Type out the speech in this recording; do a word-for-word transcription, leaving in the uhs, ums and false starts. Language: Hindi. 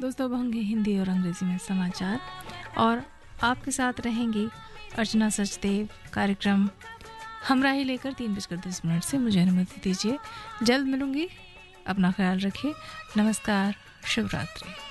दोस्तों अब होंगे हिंदी और अंग्रेजी में समाचार और आपके साथ रहेंगी अर्चना सचदेव। कार्यक्रम हमरा ही लेकर तीन बजकर दस मिनट से मुझे अनुमति दीजिए। जल्द मिलूंगी, अपना ख्याल रखिए। नमस्कार, शुभ रात्रि।